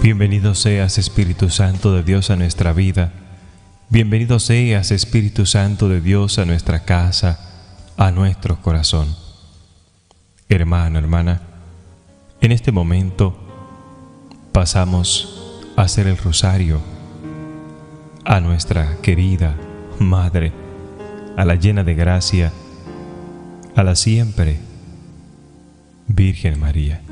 Bienvenido seas, Espíritu Santo de Dios, a nuestra vida. Bienvenido seas, Espíritu Santo de Dios, a nuestra casa, a nuestro corazón. Hermano, hermana, en este momento pasamos a hacer el rosario a nuestra querida Madre, a la llena de gracia, a la siempre Virgen María.